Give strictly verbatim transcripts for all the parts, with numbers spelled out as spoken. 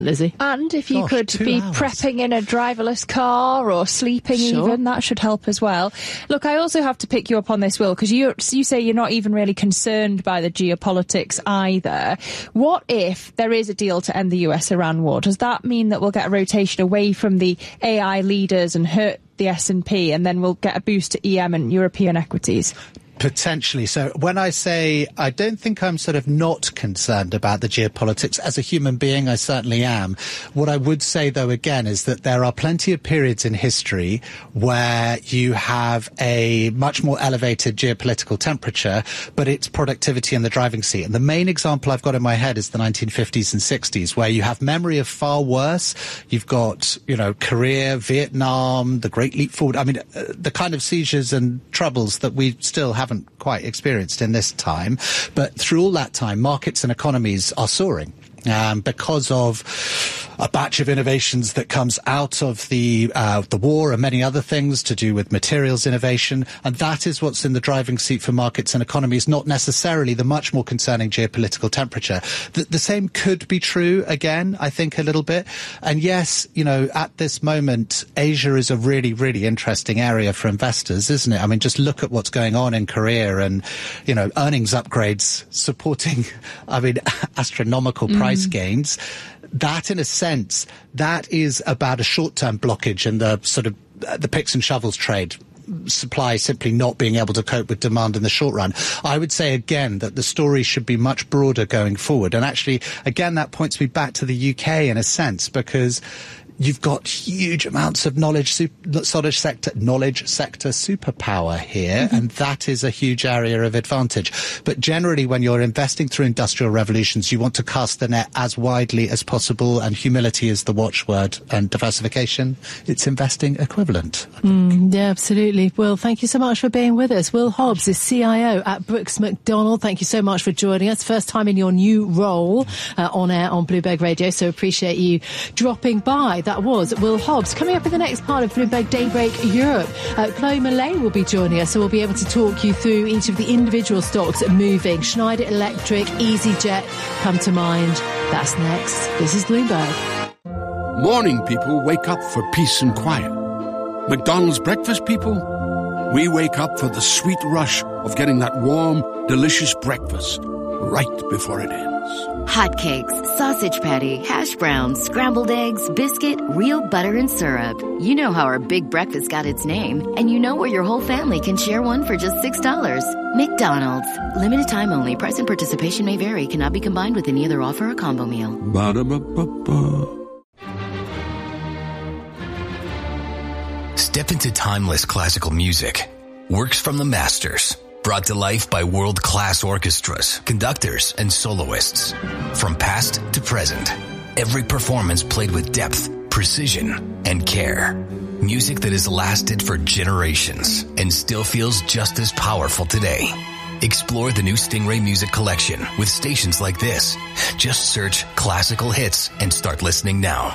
Lizzie. And if you Gosh, could two be hours. prepping in a driverless car or sleeping Sure. even, that should help as well. Look, I also have to pick you up on this, Will, because you you say you're not even really concerned by the geopolitics either. What if there is a deal to end the U S-Iran war? Does that mean that we'll get a rotation away from the A I leaders and hurt the S and P, and then we'll get a boost to E M and European equities? Potentially. So when I say I don't think I'm sort of not concerned about the geopolitics, as a human being, I certainly am. What I would say, though, again, is that there are plenty of periods in history where you have a much more elevated geopolitical temperature, but it's productivity in the driving seat. And the main example I've got in my head is the nineteen fifties and sixties, where you have memory of far worse. You've got, you know, Korea, Vietnam, the Great Leap Forward. I mean, uh, the kind of seizures and troubles that we still haven't quite experienced in this time. But through all that time, markets and economies are soaring. Um, because of a batch of innovations that comes out of the uh, the war and many other things to do with materials innovation, and that is what's in the driving seat for markets and economies, not necessarily the much more concerning geopolitical temperature. The, the same could be true again, I think, a little bit. And yes, you know, at this moment, Asia is a really, really interesting area for investors, isn't it? I mean, just look at what's going on in Korea and, you know, earnings upgrades supporting, I mean, astronomical price price gains. That, in a sense, that is about a short-term blockage in the sort of uh, the picks and shovels trade. Supply simply not being able to cope with demand in the short run. I would say again that the story should be much broader going forward. And actually, again, that points me back to the U K in a sense, because you've got huge amounts of knowledge, super, knowledge sector, knowledge sector superpower here, mm-hmm. and that is a huge area of advantage. But generally, when you're investing through industrial revolutions, you want to cast the net as widely as possible, and humility is the watchword, and diversification, it's investing equivalent. Mm, yeah, absolutely. Will, thank you so much for being with us. Will Hobbs is C I O at Brooks Macdonald. Thank you so much for joining us. First time in your new role uh, on air on Bloomberg Radio, so appreciate you dropping by. That was Will Hobbs. Coming up in the next part of Bloomberg Daybreak Europe, uh, Chloe Millay will be joining us, so we'll be able to talk you through each of the individual stocks moving. Schneider Electric, EasyJet come to mind. That's next. This is Bloomberg. Morning people wake up for peace and quiet. McDonald's breakfast people, we wake up for the sweet rush of getting that warm, delicious breakfast right before it ends. Hotcakes, sausage patty, hash browns, scrambled eggs, biscuit, real butter and syrup. You know how our big breakfast got its name, and you know where your whole family can share one for just six dollars. McDonald's. Limited time only. Price and participation may vary. Cannot be combined with any other offer or combo meal. Ba-da-ba-ba-ba. Step into timeless classical music. Works from the masters. Brought to life by world-class orchestras, conductors, and soloists. From past to present, every performance played with depth, precision, and care. Music that has lasted for generations and still feels just as powerful today. Explore the new Stingray Music Collection with stations like this. Just search classical hits and start listening now.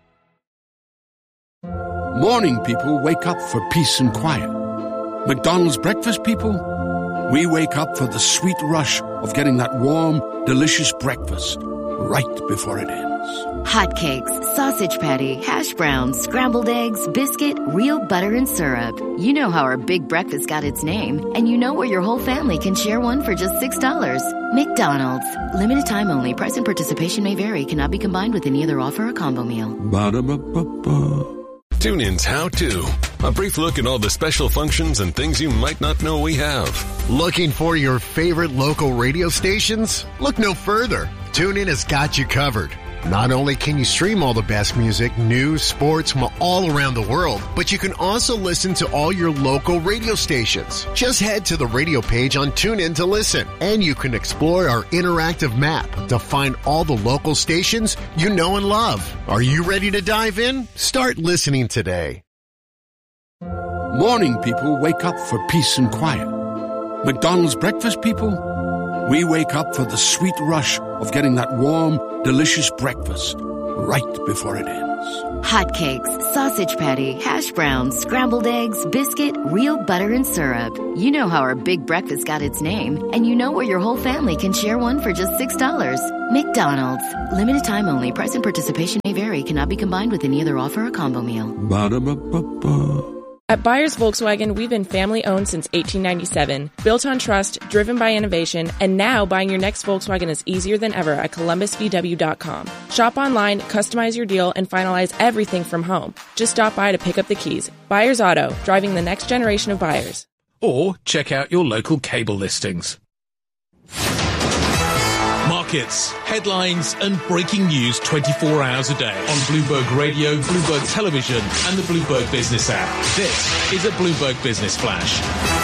Morning people wake up for peace and quiet. McDonald's breakfast people, we wake up for the sweet rush of getting that warm, delicious breakfast right before it ends. Hotcakes, sausage patty, hash browns, scrambled eggs, biscuit, real butter and syrup. You know how our big breakfast got its name, and you know where your whole family can share one for just six dollars. McDonald's. Limited time only. Price and participation may vary. Cannot be combined with any other offer or combo meal. Ba-da-ba-ba-ba. TuneIn's How To. A brief look at all the special functions and things you might not know we have. Looking for your favorite local radio stations? Look no further. TuneIn has got you covered. Not only can you stream all the best music, news, sports from all around the world, but you can also listen to all your local radio stations. Just head to the radio page on TuneIn to listen, and you can explore our interactive map to find all the local stations you know and love. Are you ready to dive in? Start listening today. Morning people wake up for peace and quiet. McDonald's breakfast people, we wake up for the sweet rush of getting that warm, delicious breakfast right before it ends. Hotcakes, sausage patty, hash browns, scrambled eggs, biscuit, real butter and syrup. You know how our big breakfast got its name, and you know where your whole family can share one for just six dollars. McDonald's. Limited time only. Price and participation may vary. Cannot be combined with any other offer or combo meal. Ba-da-ba-ba-ba. At Byers Volkswagen, we've been family-owned since eighteen ninety-seven, built on trust, driven by innovation, and now buying your next Volkswagen is easier than ever at columbus v w dot com. Shop online, customize your deal, and finalize everything from home. Just stop by to pick up the keys. Byers Auto, driving the next generation of buyers. Or check out your local cable listings. Markets, headlines and breaking news twenty-four hours a day on Bloomberg Radio, Bloomberg Television and the Bloomberg Business app. This is a Bloomberg Business Flash.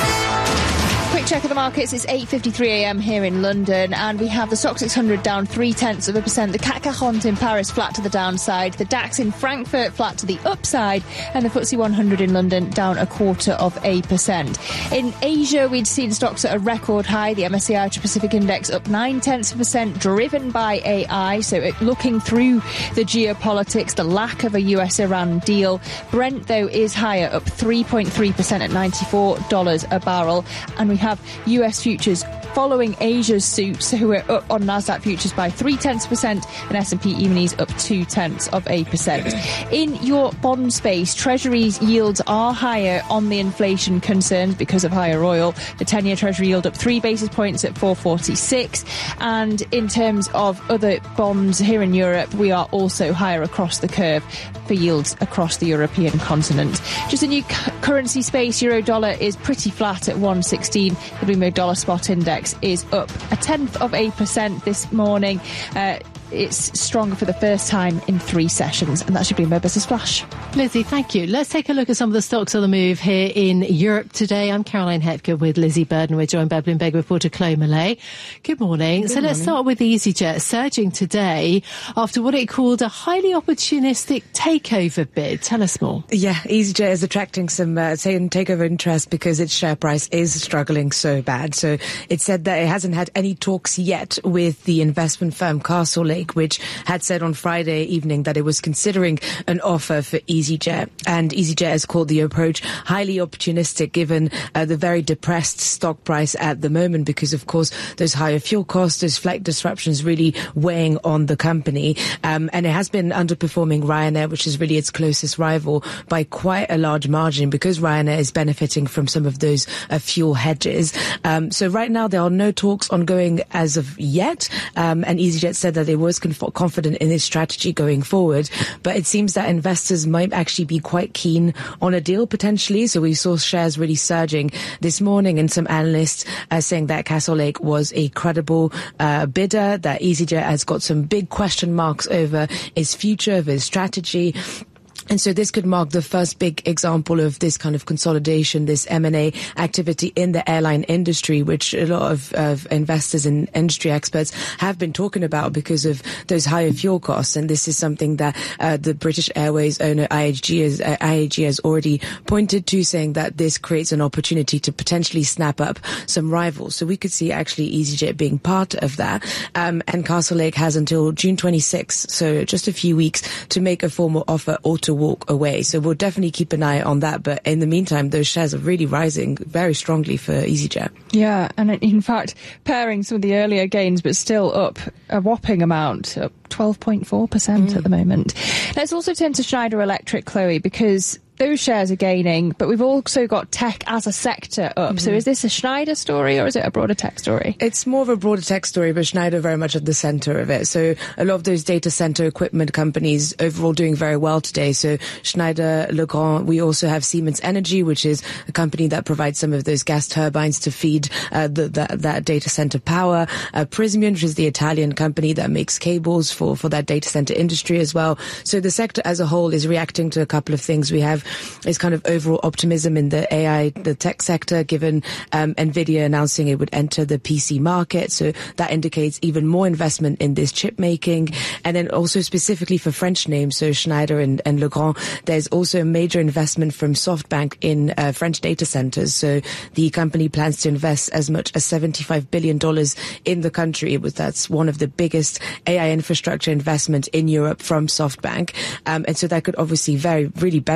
Quick check of the markets. It's eight fifty-three a m here in London, and we have the Stoxx six hundred down three tenths of a percent. The C A C quarante in Paris flat to the downside. The DAX in Frankfurt flat to the upside, and the F T S E one hundred in London down a quarter of a percent. In Asia, we'd seen stocks at a record high. The M S C I Asia-Pacific Index up nine tenths of a percent, driven by A I. So it, looking through the geopolitics, the lack of a U S-Iran deal. Brent, though, is higher, up three point three percent at ninety-four dollars a barrel, and we have U S futures following Asia's suit, so we're up on Nasdaq futures by three tenths of a percent, and S and P E-minis up two tenths of a percent. In your bond space, Treasuries yields are higher on the inflation concerns because of higher oil. The ten-year Treasury yield up three basis points at four forty-six, and in terms of other bonds here in Europe, we are also higher across the curve for yields across the European continent. Just in new cu- currency space, euro dollar is pretty flat at one sixteen. The Bloomberg Dollar Spot Index is up a tenth of a percent this morning. Uh, it's stronger for the first time in three sessions, and that's your Bloomberg Business Flash. Lizzie, thank you. Let's take a look at some of the stocks on the move here in Europe today. I'm Caroline Hepker with Lizzie Burden. We're joined by Bloomberg reporter Chloe Millay. Good morning. Good so morning. Let's start with EasyJet, surging today after what it called a highly opportunistic takeover bid. Tell us more. Yeah, EasyJet is attracting some uh, takeover interest because its share price is struggling so bad. So it said that it hasn't had any talks yet with the investment firm Castlelake, which had said on Friday evening that it was considering an offer for EasyJet. And EasyJet has called the approach highly opportunistic given uh, the very depressed stock price at the moment because, of course, those higher fuel costs, those flight disruptions really weighing on the company. Um, and it has been underperforming Ryanair, which is really its closest rival, by quite a large margin because Ryanair is benefiting from some of those uh, fuel hedges. Um, so right now there are no talks ongoing as of yet. Um, and EasyJet said that they was conf- confident in its strategy going forward. But it seems that investors might actually be quite keen on a deal potentially. So we saw shares really surging this morning, and some analysts uh, saying that Castlelake was a credible uh, bidder, that EasyJet has got some big question marks over its future, of its strategy. And so this could mark the first big example of this kind of consolidation, this M and A activity in the airline industry, which a lot of, of investors and industry experts have been talking about because of those higher fuel costs. And this is something that uh, the British Airways owner I A G has, uh, I A G has already pointed to, saying that this creates an opportunity to potentially snap up some rivals. So we could see actually EasyJet being part of that. Um, and Castlelake has until June twenty-sixth, so just a few weeks, to make a formal offer or to walk away. So we'll definitely keep an eye on that. But in the meantime, those shares are really rising very strongly for EasyJet. Yeah, and in fact, pairing some of the earlier gains, but still up a whopping amount, up twelve point four percent mm. at the moment. Let's also turn to Schneider Electric, Chloe, because those shares are gaining, but we've also got tech as a sector up. Mm-hmm. So is this a Schneider story or is it a broader tech story? It's more of a broader tech story, but Schneider very much at the center of it. So a lot of those data center equipment companies overall doing very well today. So Schneider, Legrand, we also have Siemens Energy, which is a company that provides some of those gas turbines to feed uh, the, that, that data center power. Uh, Prysmian, which is the Italian company that makes cables for, for that data center industry as well. So the sector as a whole is reacting to a couple of things. We have is kind of overall optimism in the A I, the tech sector, given um, NVIDIA announcing it would enter the P C market. So that indicates even more investment in this chip making. And then also specifically for French names, so Schneider and, and Legrand, there's also a major investment from SoftBank in uh, French data centers. So the company plans to invest as much as seventy-five billion dollars in the country. It was, that's one of the biggest A I infrastructure investment in Europe from SoftBank. Um, and so that could obviously very, really benefit some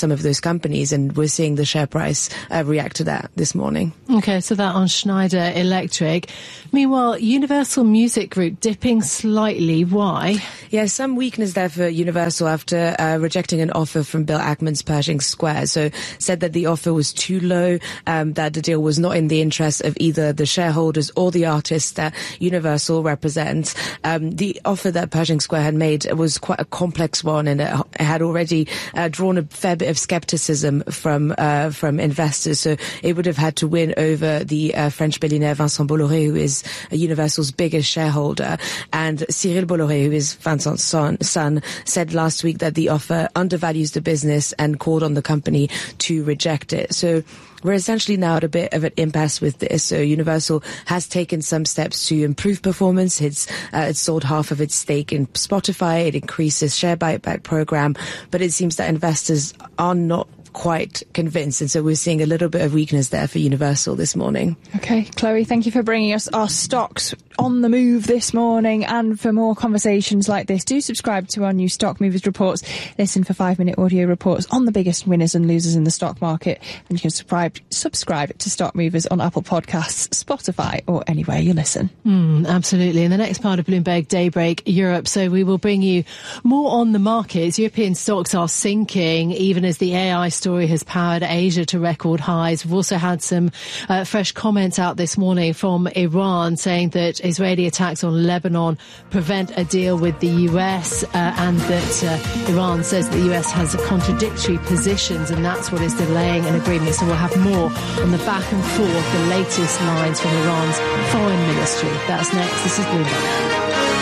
some of those companies, and we're seeing the share price uh, react to that this morning. Okay, so that on Schneider Electric. Meanwhile, Universal Music Group dipping slightly. Why? Yeah, some weakness there for Universal after uh, rejecting an offer from Bill Ackman's Pershing Square. So said that the offer was too low, um, that the deal was not in the interest of either the shareholders or the artists that Universal represents. Um, the offer that Pershing Square had made was quite a complex one, and it had already uh, drawn a fair bit of skepticism from uh, from investors. So it would have had to win over the uh, French billionaire Vincent Bolloré, who is Universal's biggest shareholder. And Cyril Bolloré, who is Vincent's son, son, said last week that the offer undervalues the business and called on the company to reject it. So we're essentially now at a bit of an impasse with this. So Universal has taken some steps to improve performance. It's, uh, it's sold half of its stake in Spotify. It increased its share buyback program. But it seems that investors are not quite convinced, and so we're seeing a little bit of weakness there for Universal this morning. Okay, Chloe, thank you for bringing us our stocks on the move this morning. And for more conversations like this, do subscribe to our new Stock Movers reports. Listen for five-minute audio reports on the biggest winners and losers in the stock market, and you can subscribe subscribe to Stock Movers on Apple Podcasts, Spotify, or anywhere you listen. Mm, absolutely. In the next part of Bloomberg Daybreak Europe, so we will bring you more on the markets. European stocks are sinking, even as the A I story has powered Asia to record highs. We've also had some uh, fresh comments out this morning from Iran saying that Israeli attacks on Lebanon prevent a deal with the U S, uh, and that uh, Iran says the U S has contradictory positions, and that's what is delaying an agreement. So we'll have more on the back and forth, the latest lines from Iran's foreign ministry. That's next. This is Bloomberg.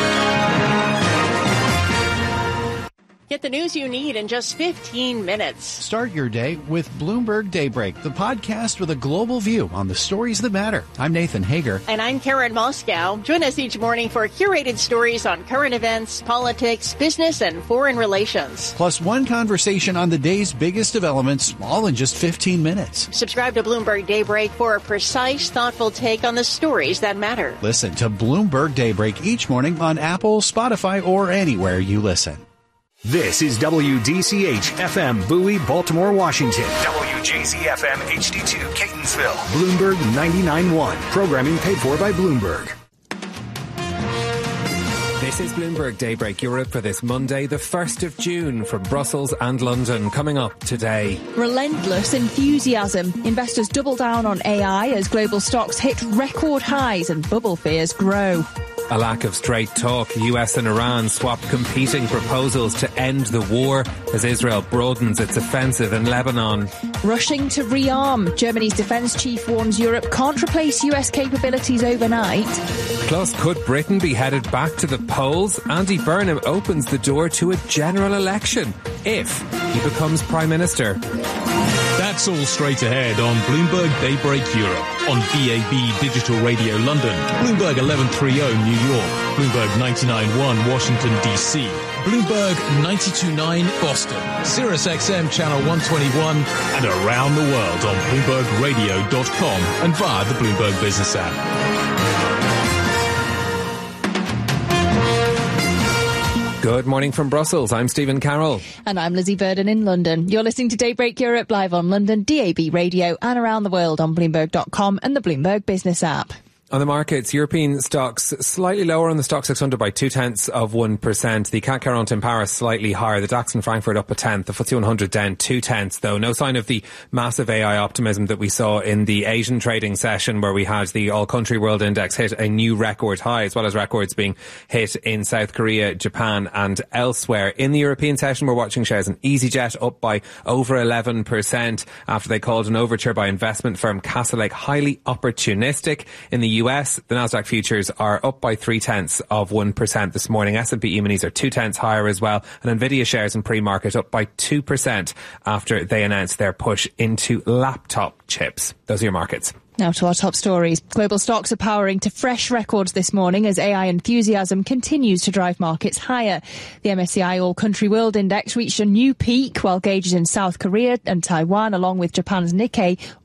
Get the news you need in just fifteen minutes. Start your day with Bloomberg Daybreak, the podcast with a global view on the stories that matter. I'm Nathan Hager. And I'm Karen Moscow. Join us each morning for curated stories on current events, politics, business, and foreign relations. Plus one conversation on the day's biggest developments, all in just fifteen minutes. Subscribe to Bloomberg Daybreak for a precise, thoughtful take on the stories that matter. Listen to Bloomberg Daybreak each morning on Apple, Spotify, or anywhere you listen. This is W D C H F M Bowie, Baltimore, Washington. W J Z F M H D two, Catonsville. Bloomberg ninety-nine point one. Programming paid for by Bloomberg. This is Bloomberg Daybreak Europe for this Monday, the first of June, from Brussels and London. Coming up today. Relentless enthusiasm. Investors double down on A I as global stocks hit record highs and bubble fears grow. A lack of straight talk. U S and Iran swap competing proposals to end the war as Israel broadens its offensive in Lebanon. Rushing to rearm. Germany's defence chief warns Europe can't replace U S capabilities overnight. Plus, could Britain be headed back to the polls? Andy Burnham opens the door to a general election if he becomes Prime Minister. That's all straight ahead on Bloomberg Daybreak Europe, on D A B Digital Radio London, Bloomberg eleven thirty New York, Bloomberg ninety-nine point one Washington, D C, Bloomberg ninety-two point nine Boston, Sirius X M Channel one twenty-one, and around the world on Bloomberg Radio dot com and via the Bloomberg Business app. Good morning from Brussels. I'm Stephen Carroll. And I'm Lizzie Burden in London. You're listening to Daybreak Europe live on London, D A B Radio, and around the world on Bloomberg dot com and the Bloomberg Business app. On the markets, European stocks slightly lower on the Stoxx six hundred by two tenths of one percent. The C A C quarante in Paris slightly higher. The DAX in Frankfurt up a tenth. The F T S E one hundred down two tenths, though. No sign of the massive A I optimism that we saw in the Asian trading session, where we had the all-country world index hit a new record high, as well as records being hit in South Korea, Japan and elsewhere. In the European session, we're watching shares in EasyJet up by over eleven percent after they called an overture by investment firm Castlelake highly opportunistic. In the U S, the Nasdaq futures are up by three tenths of one percent this morning. S and P E-minis are two tenths higher as well. And Nvidia shares in pre-market up by two percent after they announced their push into laptop chips. Those are your markets. Now to our top stories. Global stocks are powering to fresh records this morning as A I enthusiasm continues to drive markets higher. The M S C I All Country World Index reached a new peak, while gauges in South Korea and Taiwan, along with Japan's Nikkei,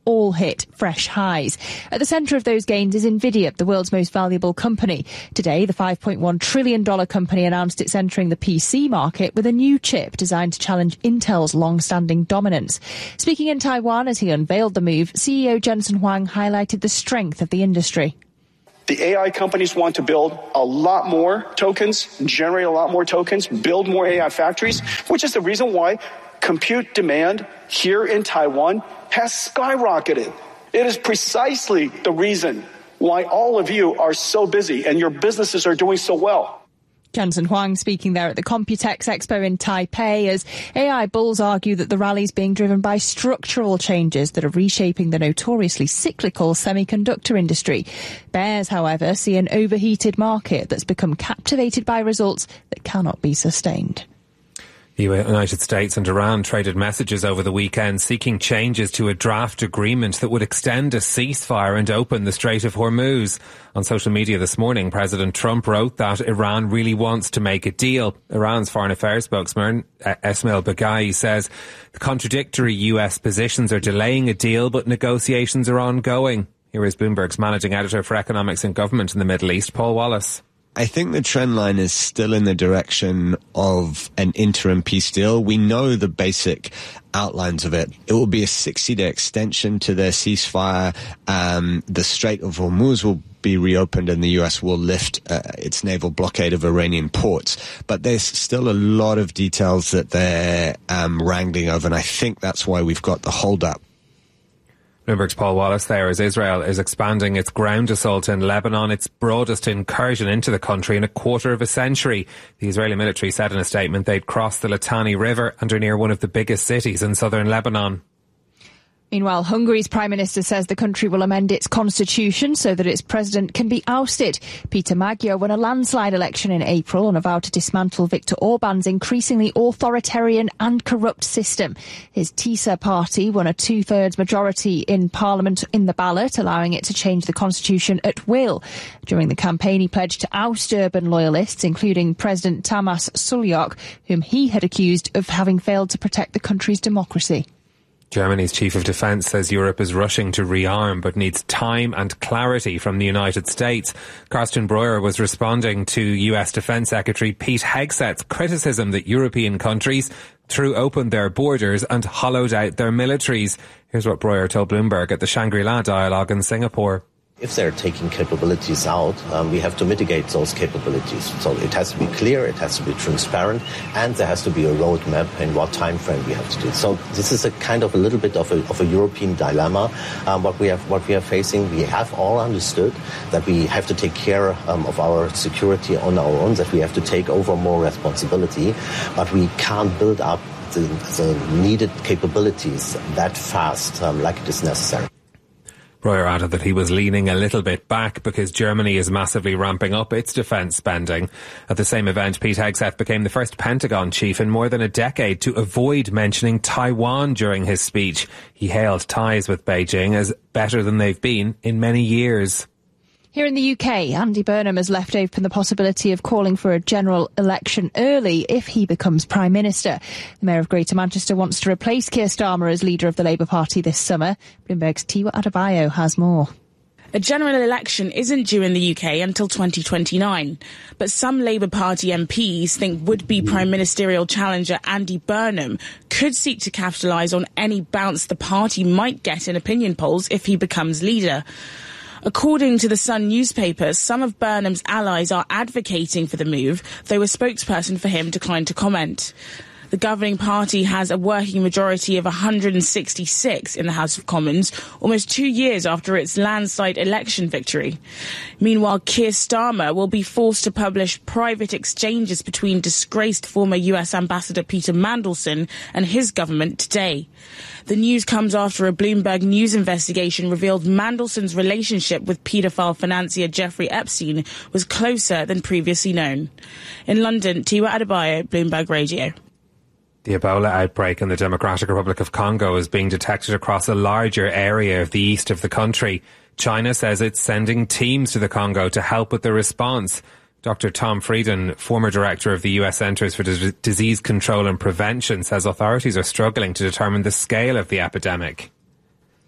all hit fresh highs. At the centre of those gains is Nvidia, the world's most valuable company. Today, the five point one trillion dollars company announced it's entering the P C market with a new chip designed to challenge Intel's long-standing dominance. Speaking in Taiwan as he unveiled the move, C E O Jensen Huang highlighted the strength of the industry. The A I companies want to build a lot more tokens, generate a lot more tokens, build more A I factories, which is the reason why compute demand here in Taiwan has skyrocketed. It is precisely the reason why all of you are so busy and your businesses are doing so well. Jensen Huang speaking there at the Computex Expo in Taipei as A I bulls argue that the rally is being driven by structural changes that are reshaping the notoriously cyclical semiconductor industry. Bears, however, see an overheated market that's become captivated by results that cannot be sustained. The United States and Iran traded messages over the weekend seeking changes to a draft agreement that would extend a ceasefire and open the Strait of Hormuz. On social media this morning, President Trump wrote that Iran really wants to make a deal. Iran's foreign affairs spokesman, Esmail Baghai, says the contradictory U S positions are delaying a deal, but negotiations are ongoing. Here is Bloomberg's managing editor for economics and government in the Middle East, Paul Wallace. I think the trend line is still in the direction of an interim peace deal. We know the basic outlines of it. It will be a sixty-day extension to their ceasefire. Um, the Strait of Hormuz will be reopened and the U S will lift uh, its naval blockade of Iranian ports. But there's still a lot of details that they're um, wrangling over, and I think that's why we've got the hold-up. Bloomberg's Paul Wallace there as Israel is expanding its ground assault in Lebanon, its broadest incursion into the country in a quarter of a century. The Israeli military said in a statement they'd crossed the Litani River and are near one of the biggest cities in southern Lebanon. Meanwhile, Hungary's Prime Minister says the country will amend its constitution so that its president can be ousted. Peter Magyar won a landslide election in April on a vow to dismantle Viktor Orban's increasingly authoritarian and corrupt system. His TISA party won a two-thirds majority in Parliament in the ballot, allowing it to change the constitution at will. During the campaign, he pledged to oust Orban loyalists, including President Tamas Sulyok, whom he had accused of having failed to protect the country's democracy. Germany's chief of defence says Europe is rushing to rearm but needs time and clarity from the United States. Karsten Breuer was responding to U S Defence Secretary Pete Hegseth's criticism that European countries threw open their borders and hollowed out their militaries. Here's what Breuer told Bloomberg at the Shangri-La dialogue in Singapore. If they're taking capabilities out, um, we have to mitigate those capabilities. So it has to be clear, it has to be transparent, and there has to be a roadmap in what time frame we have to do it. So this is a kind of a little bit of a, of a European dilemma. Um, what we have, what we are facing, we have all understood that we have to take care um, of our security on our own, that we have to take over more responsibility, but we can't build up the, the needed capabilities that fast, um, like it is necessary. Breuer added that he was leaning a little bit back because Germany is massively ramping up its defence spending. At the same event, Pete Hegseth became the first Pentagon chief in more than a decade to avoid mentioning Taiwan during his speech. He hailed ties with Beijing as better than they've been in many years. Here in the U K, Andy Burnham has left open the possibility of calling for a general election early if he becomes Prime Minister. The Mayor of Greater Manchester wants to replace Keir Starmer as leader of the Labour Party this summer. Bloomberg's Tiwa Adebayo has more. A general election isn't due in the U K until twenty twenty-nine, but some Labour Party M Ps think would-be Prime Ministerial challenger Andy Burnham could seek to capitalise on any bounce the party might get in opinion polls if he becomes leader. According to the Sun newspaper, some of Burnham's allies are advocating for the move, though a spokesperson for him declined to comment. The governing party has a working majority of one hundred sixty-six in the House of Commons, almost two years after its landslide election victory. Meanwhile, Keir Starmer will be forced to publish private exchanges between disgraced former U S Ambassador Peter Mandelson and his government today. The news comes after a Bloomberg News investigation revealed Mandelson's relationship with paedophile financier Jeffrey Epstein was closer than previously known. In London, Tiwa Adebayo, Bloomberg Radio. The Ebola outbreak in the Democratic Republic of Congo is being detected across a larger area of the east of the country. China says it's sending teams to the Congo to help with the response. Doctor Tom Frieden, former director of the U S Centers for D- Disease Control and Prevention, says authorities are struggling to determine the scale of the epidemic.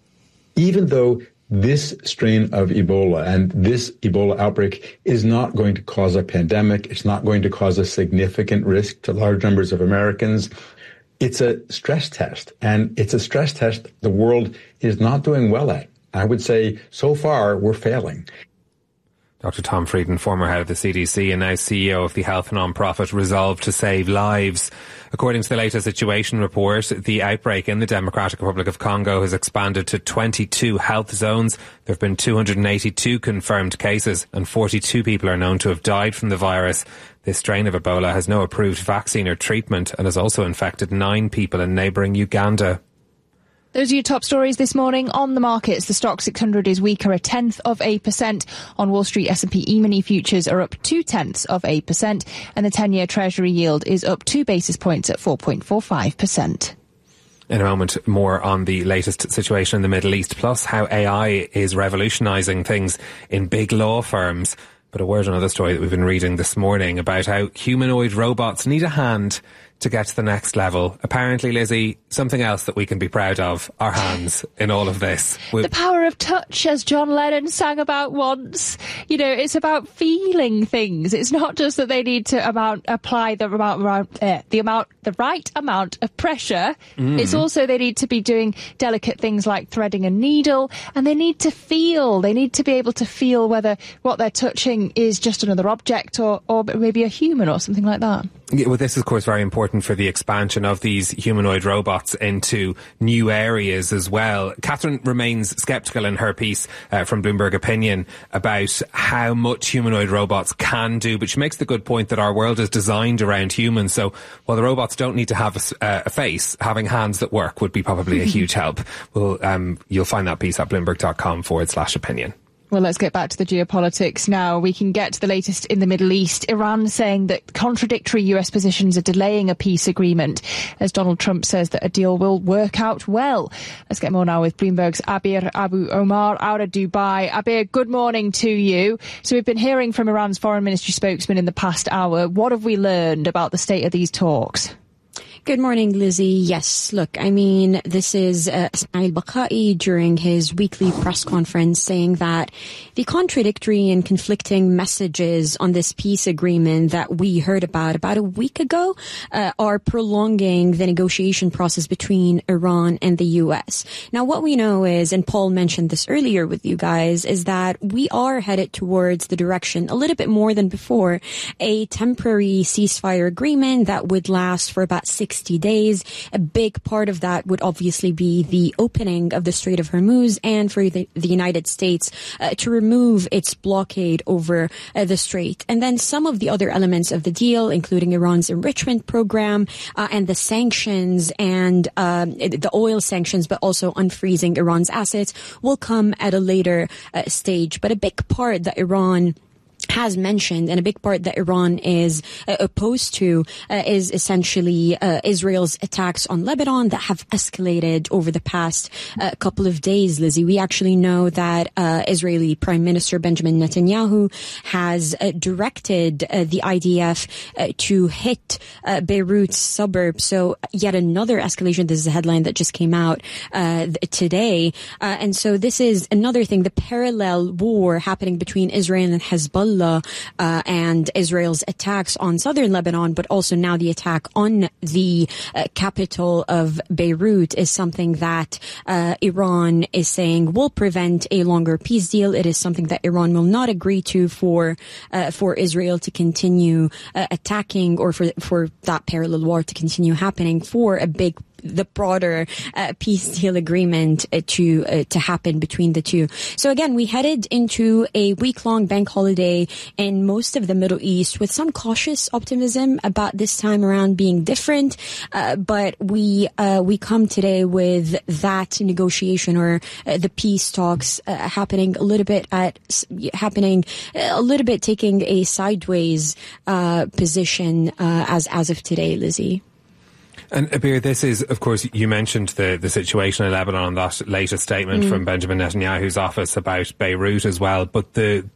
even though this strain of Ebola and this Ebola outbreak is not going to cause a pandemic, it's not going to cause a significant risk to large numbers of Americans, it's a stress test. And it's a stress test the world is not doing well at. I would say so far we're failing. Doctor Tom Frieden, former head of the C D C and now C E O of the health non-profit Resolve to Save Lives. According to the latest situation report, the outbreak in the Democratic Republic of Congo has expanded to twenty-two health zones. There have been two hundred eighty-two confirmed cases and forty-two people are known to have died from the virus. This strain of Ebola has no approved vaccine or treatment and has also infected nine people in neighbouring Uganda. Those are your top stories this morning on the markets. The Stoxx six hundred is weaker, a tenth of a percent. On Wall Street, S and P E-mini futures are up two tenths of a percent, and the ten-year Treasury yield is up two basis points at four point four five percent. In a moment, more on the latest situation in the Middle East, plus how A I is revolutionising things in big law firms. But a word on another story that we've been reading this morning about how humanoid robots need a hand to get to the next level. Apparently, Lizzie, something else that we can be proud of, our hands in all of this. We've the power of touch, as John Lennon sang about once. You know, it's about feeling things. It's not just that they need to amount, apply the amount, uh, the amount, the right amount of pressure. Mm. It's also they need to be doing delicate things like threading a needle, and they need to feel. They need to be able to feel whether what they're touching is just another object or, or maybe a human or something like that. Yeah, well, this is, of course, very important for the expansion of these humanoid robots into new areas as well. Catherine remains sceptical in her piece uh, from Bloomberg Opinion about how much humanoid robots can do, but she makes the good point that our world is designed around humans. So while the robots don't need to have a, uh, a face, having hands that work would be probably a huge help. Well, um, you'll find that piece at bloomberg.com forward slash opinion. Well, let's get back to the geopolitics now. We can get to the latest in the Middle East. Iran saying that contradictory U S positions are delaying a peace agreement, as Donald Trump says that a deal will work out well. Let's get more now with Bloomberg's Abir Abu Omar out of Dubai. Abir, good morning to you. So we've been hearing from Iran's foreign ministry spokesman in the past hour. What have we learned about the state of these talks? Good morning, Lizzie. Yes, look, I mean, this is uh, Ismail Baqai during his weekly press conference saying that the contradictory and conflicting messages on this peace agreement that we heard about about a week ago uh, are prolonging the negotiation process between Iran and the U S. Now, what we know is, and Paul mentioned this earlier with you guys, is that we are headed towards the direction, a little bit more than before, a temporary ceasefire agreement that would last for about six sixty days. A big part of that would obviously be the opening of the Strait of Hormuz and for the, the United States uh, to remove its blockade over uh, the strait. And then some of the other elements of the deal, including Iran's enrichment program uh, and the sanctions and uh, the oil sanctions, but also unfreezing Iran's assets, will come at a later uh, stage. But a big part that Iran has mentioned, and a big part that Iran is uh, opposed to uh, is essentially uh, Israel's attacks on Lebanon that have escalated over the past uh, couple of days, Lizzie. We actually know that uh, Israeli Prime Minister Benjamin Netanyahu has uh, directed uh, the I D F uh, to hit uh, Beirut's suburbs. So yet another escalation. This is a headline that just came out uh, today. Uh, and so this is another thing, the parallel war happening between Israel and Hezbollah Uh, and Israel's attacks on southern Lebanon, but also now the attack on the uh, capital of Beirut is something that uh, Iran is saying will prevent a longer peace deal. It is something that Iran will not agree to for uh, for Israel to continue uh, attacking, or for for that parallel war to continue happening, for a big the broader uh, peace deal agreement uh, to uh, to happen between the two. So again, we headed into a week-long bank holiday in most of the Middle East with some cautious optimism about this time around being different. Uh, but we uh, we come today with that negotiation or uh, the peace talks uh, happening a little bit at happening a little bit taking a sideways uh, position uh, as as of today, Lizzie. And Abir, this is, of course, you mentioned the, the situation in Lebanon, that latest statement mm. from Benjamin Netanyahu's office about Beirut as well. But the, the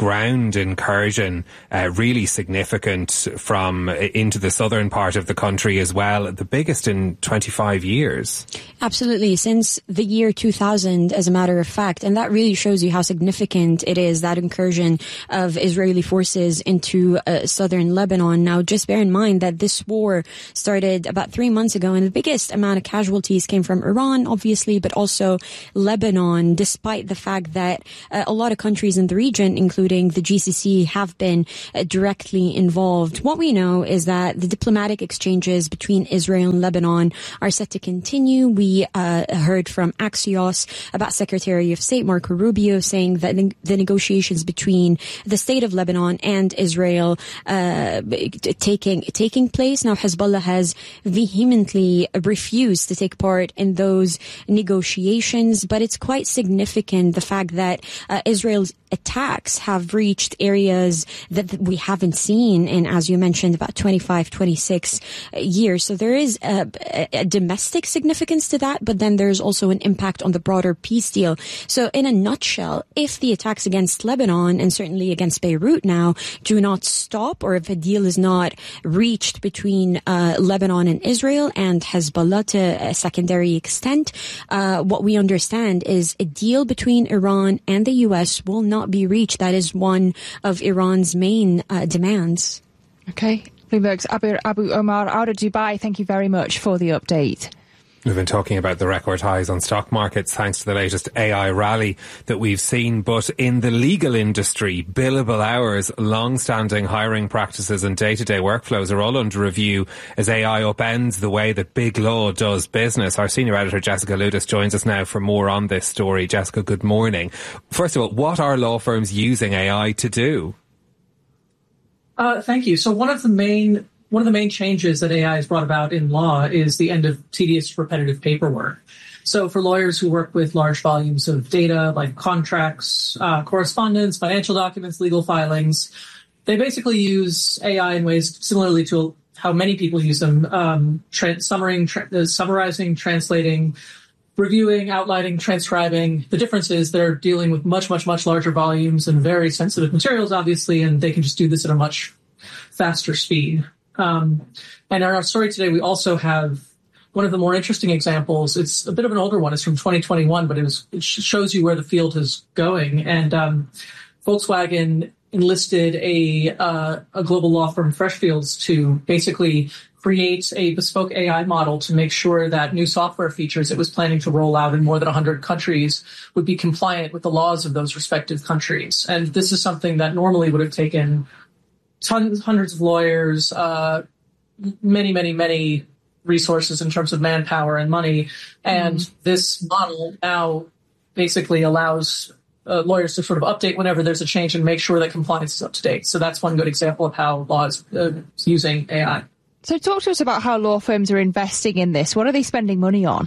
ground incursion uh, really significant from uh, into the southern part of the country as well, the biggest in twenty-five years. Absolutely, since the year two thousand, as a matter of fact, and that really shows you how significant it is, that incursion of Israeli forces into uh, southern Lebanon. Now, just bear in mind that this war started about three months ago, and the biggest amount of casualties came from Iran, obviously, but also Lebanon, despite the fact that uh, a lot of countries in the region, including the G C C, have been uh, directly involved. What we know is that the diplomatic exchanges between Israel and Lebanon are set to continue. We uh, heard from Axios about Secretary of State Marco Rubio saying that the negotiations between the state of Lebanon and Israel uh, taking taking place. Now, Hezbollah has vehemently refused to take part in those negotiations, but it's quite significant the fact that uh, Israel's attacks have reached areas that we haven't seen in, as you mentioned, about twenty-five, twenty-six years. So there is a, a domestic significance to that, but then there's also an impact on the broader peace deal. So in a nutshell, if the attacks against Lebanon and certainly against Beirut now do not stop, or if a deal is not reached between uh, Lebanon and Israel and Hezbollah to a secondary extent, uh, what we understand is a deal between Iran and the U S will not be reached. That is one of Iran's main uh, demands. Okay. Bloomberg's Abu, Abu Omar out of Dubai. Thank you very much for the update. We've been talking about the record highs on stock markets thanks to the latest A I rally that we've seen. But in the legal industry, billable hours, long-standing hiring practices and day-to-day workflows are all under review as A I upends the way that big law does business. Our senior editor, Jessica Ludis, joins us now for more on this story. Jessica, good morning. First of all, what are law firms using A I to do? Uh, thank you. So one of the main One of the main changes that A I has brought about in law is the end of tedious, repetitive paperwork. So for lawyers who work with large volumes of data, like contracts, uh, correspondence, financial documents, legal filings, they basically use A I in ways similarly to how many people use them, um, tra- summarizing, tra- summarizing, translating, reviewing, outlining, transcribing. The difference is they're dealing with much, much, much larger volumes and very sensitive materials, obviously, and they can just do this at a much faster speed. Um, and in our story today, we also have one of the more interesting examples. It's a bit of an older one. It's from twenty twenty-one, but it, was, it shows you where the field is going. And um, Volkswagen enlisted a, uh, a global law firm, Freshfields, to basically create a bespoke A I model to make sure that new software features it was planning to roll out in more than one hundred countries would be compliant with the laws of those respective countries. And this is something that normally would have taken tons, hundreds of lawyers, uh, many, many, many resources in terms of manpower and money. And mm. this model now basically allows uh, lawyers to sort of update whenever there's a change and make sure that compliance is up to date. So that's one good example of how law is uh, using A I. So talk to us about how law firms are investing in this. What are they spending money on?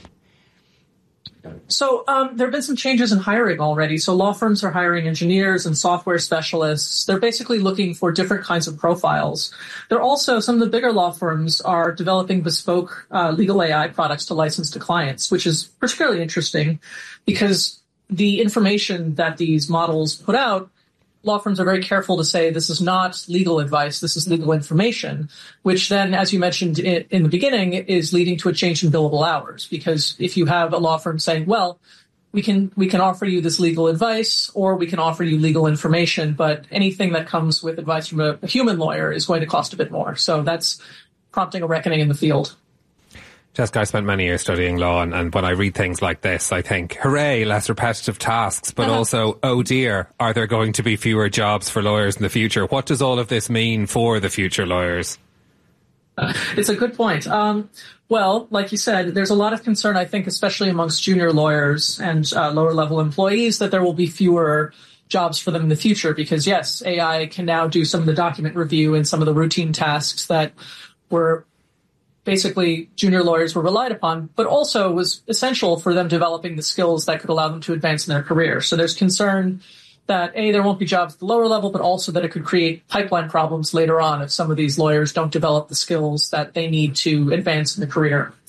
So um, there have been some changes in hiring already. So law firms are hiring engineers and software specialists. They're basically looking for different kinds of profiles. They're also, some of the bigger law firms are developing bespoke uh, legal A I products to license to clients, which is particularly interesting because the information that these models put out, law firms are very careful to say this is not legal advice, this is legal information, which then, as you mentioned in the beginning, is leading to a change in billable hours. Because if you have a law firm saying, well, we can we can offer you this legal advice or we can offer you legal information, but anything that comes with advice from a, a human lawyer is going to cost a bit more. So that's prompting a reckoning in the field. Jessica, I spent many years studying law, and, and when I read things like this, I think, hooray, less repetitive tasks, but uh-huh. also, oh dear, are there going to be fewer jobs for lawyers in the future? What does all of this mean for the future lawyers? Uh, it's a good point. Um, well, like you said, there's a lot of concern, I think, especially amongst junior lawyers and uh, lower-level employees, that there will be fewer jobs for them in the future because, yes, A I can now do some of the document review and some of the routine tasks that were basically junior lawyers were relied upon, but also was essential for them developing the skills that could allow them to advance in their career. So there's concern that, A, there won't be jobs at the lower level, but also that it could create pipeline problems later on if some of these lawyers don't develop the skills that they need to advance in the career.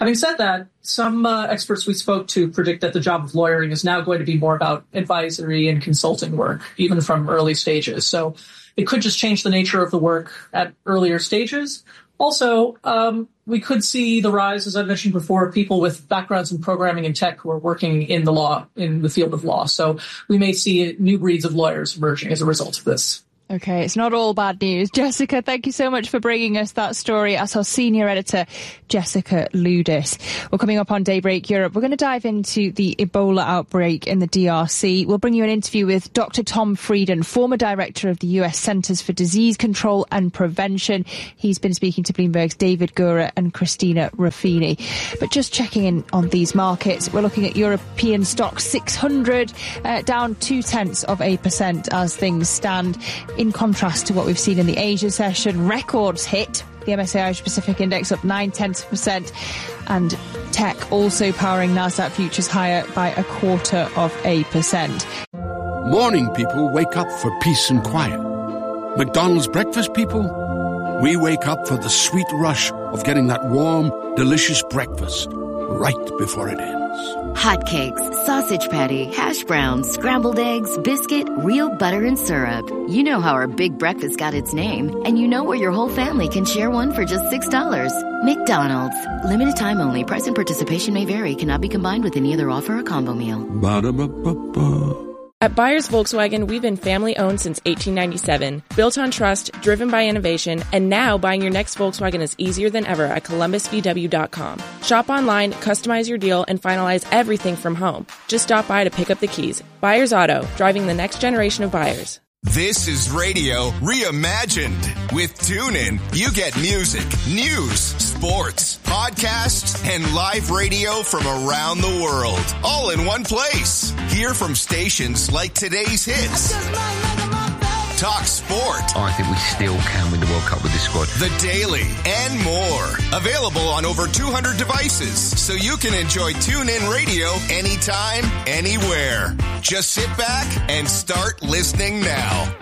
Having said that, some uh, experts we spoke to predict that the job of lawyering is now going to be more about advisory and consulting work, even from early stages. So it could just change the nature of the work at earlier stages. Also, um, we could see the rise, as I mentioned before, of people with backgrounds in programming and tech who are working in the law, in the field of law. So we may see new breeds of lawyers emerging as a result of this. Okay, it's not all bad news. Jessica, thank you so much for bringing us that story as our senior editor, Jessica Ludis. Well, coming up on Daybreak Europe, we're going to dive into the Ebola outbreak in the D R C. We'll bring you an interview with Doctor Tom Frieden, former director of the U S Centers for Disease Control and Prevention. He's been speaking to Bloomberg's David Gura and Christina Ruffini. But just checking in on these markets, we're looking at European stocks six hundred, uh, down two-tenths of a percent as things stand. In contrast to what we've seen in the Asia session, records hit. The M S C I Asia Pacific Index up nine tenths of a percent, and tech also powering Nasdaq futures higher by a quarter of a percent. Morning people wake up for peace and quiet. McDonald's breakfast people, we wake up for the sweet rush of getting that warm, delicious breakfast right before it ends. Hotcakes, sausage patty, hash browns, scrambled eggs, biscuit, real butter and syrup. You know how our big breakfast got its name, and you know where your whole family can share one for just six dollars. McDonald's. Limited time only. Price and participation may vary. Cannot be combined with any other offer or combo meal. Ba-da-ba-ba-ba. At Byers Volkswagen, we've been family-owned since eighteen ninety-seven, built on trust, driven by innovation, and now buying your next Volkswagen is easier than ever at Columbus V W dot com. Shop online, customize your deal, and finalize everything from home. Just stop by to pick up the keys. Byers Auto, driving the next generation of buyers. This is radio reimagined. With TuneIn, you get music, news, sports, podcasts, and live radio from around the world, all in one place. Hear from stations like today's hits. Talk sport. I think we still can win the World Cup with this squad. The Daily and more. Available on over two hundred devices, so you can enjoy TuneIn Radio anytime, anywhere. Just sit back and start listening now.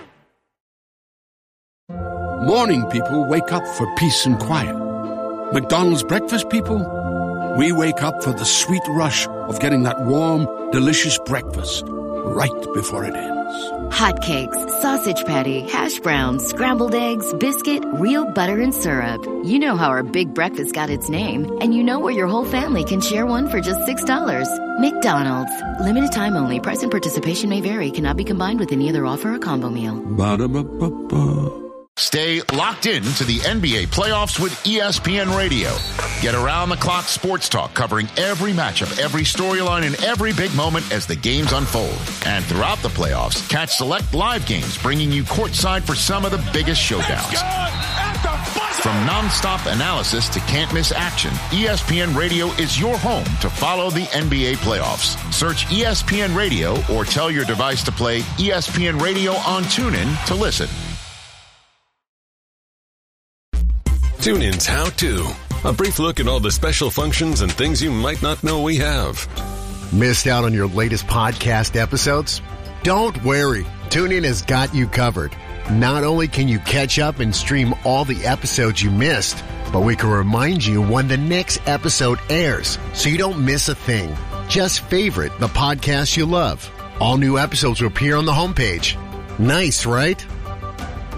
Morning people wake up for peace and quiet. McDonald's breakfast people, we wake up for the sweet rush of getting that warm, delicious breakfast right before it ends. Hotcakes, sausage patty, hash browns, scrambled eggs, biscuit, real butter and syrup. You know how our big breakfast got its name, and you know where your whole family can share one for just six dollars. McDonald's. Limited time only. Price and participation may vary. Cannot be combined with any other offer or combo meal. Ba-da-ba-ba-ba. Stay locked in to the N B A playoffs with E S P N Radio. Get around-the-clock sports talk covering every matchup, every storyline, and every big moment as the games unfold. And throughout the playoffs, catch select live games bringing you courtside for some of the biggest showdowns. From non-stop analysis to can't-miss action, E S P N Radio is your home to follow the N B A playoffs. Search E S P N Radio or tell your device to play E S P N Radio on TuneIn to listen. TuneIn's How To. A brief look at all the special functions and things you might not know we have. Missed out on your latest podcast episodes? Don't worry. TuneIn has got you covered. Not only can you catch up and stream all the episodes you missed, but we can remind you when the next episode airs so you don't miss a thing. Just favorite the podcast you love. All new episodes will appear on the homepage. Nice, right?